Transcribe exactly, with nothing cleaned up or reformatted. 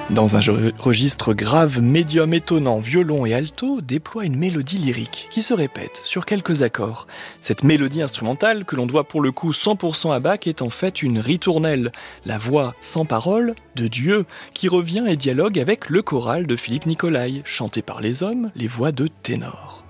Dans un registre grave, médium, étonnant, violon et alto déploie une mélodie lyrique qui se répète sur quelques accords. Cette mélodie instrumentale, que l'on doit pour le coup cent pour cent à Bach, est en fait une ritournelle, la voix sans parole de Dieu, qui revient et dialogue avec le choral de Philippe Nicolai, chanté par les hommes, les voix de ténor.